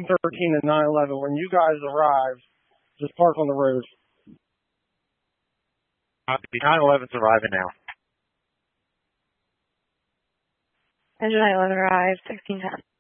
1613 and 911. When you guys arrive, just park on the road. The 911's arriving now. Engine 911 arrived, 1610.